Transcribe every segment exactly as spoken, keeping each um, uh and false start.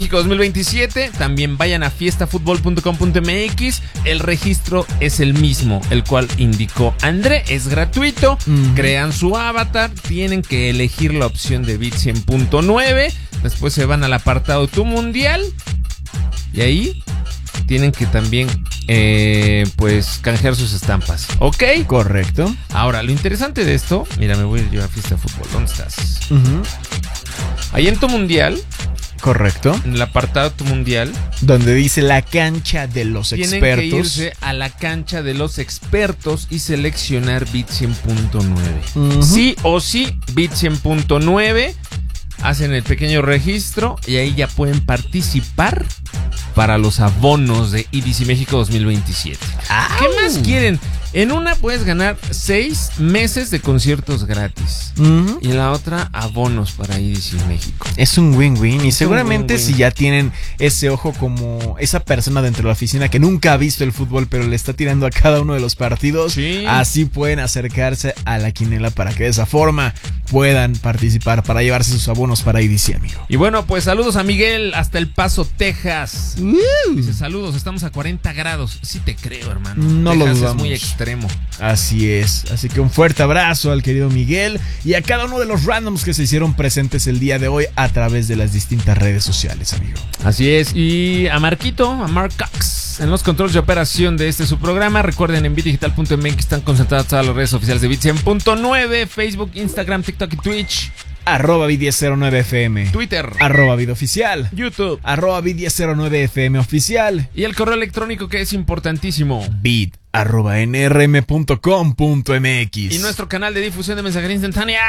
México dos mil veintisiete. También vayan a fiesta fútbol punto com punto m x. El registro es el mismo, el cual indicó André. Es gratuito. Uh-huh. Crean su avatar. Tienen que elegir la opción de Bit cien punto nueve. Después se van al apartado Tu Mundial. Y ahí tienen que también eh, pues canjear sus estampas. ¿Ok? Correcto. Ahora, lo interesante de esto, mira, me voy a llevar a fiesta de fútbol. ¿Dónde estás? Uh-huh. Ahí en Tu Mundial. Correcto. En el apartado Tu Mundial, donde dice la cancha de los tienen expertos. Tienen que irse a la cancha de los expertos y seleccionar Bit cien punto nueve. Uh-huh. Sí o sí, Bit cien punto nueve. Hacen el pequeño registro y ahí ya pueden participar para los abonos de E D C México dos mil veintisiete. ¡Au! ¿Qué más quieren? En una puedes ganar seis meses de conciertos gratis. Uh-huh. Y en la otra, abonos para E D C México. Es un win-win. Y es seguramente win-win. Si ya tienen ese ojo como esa persona dentro de la oficina que nunca ha visto el fútbol, pero le está tirando a cada uno de los partidos, sí. Así pueden acercarse a la quinela para que de esa forma puedan participar para llevarse sus abonos para E D C, amigo. Y bueno, pues saludos a Miguel hasta El Paso, Texas. Uh. Dice, saludos, estamos a cuarenta grados. Sí te creo, hermano. No Texas lo dudamos. Es muy extremo. Así es. Así que un fuerte abrazo al querido Miguel y a cada uno de los randoms que se hicieron presentes el día de hoy a través de las distintas redes sociales, amigo. Así es. Y a Marquito, a Mark Cox, en los controles de operación de este su programa. Recuerden, en bit digital punto m x están concentradas todas las redes oficiales de Bit cien punto nueve, Facebook, Instagram, TikTok y Twitch. Arroba Bit diez cero nueve F M. Twitter. Arroba Bit Oficial. YouTube. Arroba Bit diez cero nueve F M Oficial. Y el correo electrónico que es importantísimo. Bit arroba n r m punto com punto m x. Y nuestro canal de difusión de mensajería instantánea.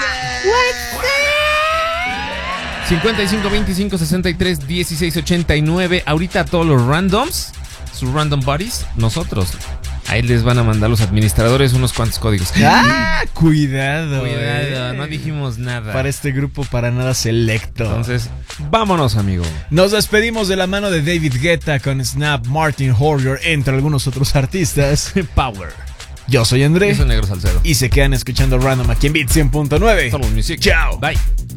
cincuenta y cinco veinticinco sesenta y tres dieciséis ochenta y nueve. Ahorita todos los randoms, sus random buddies, nosotros. Ahí les van a mandar los administradores unos cuantos códigos. ¡Ah! Cuidado. Cuidado, eh. no dijimos nada. Para este grupo para nada selecto. Entonces, vámonos, amigo. Nos despedimos de la mano de David Guetta con Snap, Martin Horrior, entre algunos otros artistas. Power. Yo soy André. Yo soy Negro Salcedo. Y se quedan escuchando Random aquí en Bit cien punto nueve. Solo music. Chao. Bye.